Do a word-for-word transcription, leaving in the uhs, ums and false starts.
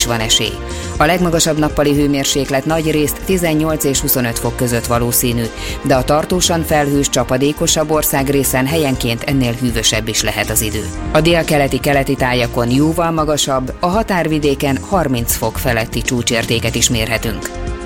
van esély. A legmagasabb nappali hőmérséklet nagyrészt tizennyolc és huszonöt fok között valószínű, de a tartósan felhős, csapadékosabb országrészen helyenként ennél hűvösebb is lehet az idő. A délkeleti-keleti tájakon jóval magasabb, a határvidéken harminc fok feletti csúcsértéket is mérhetünk.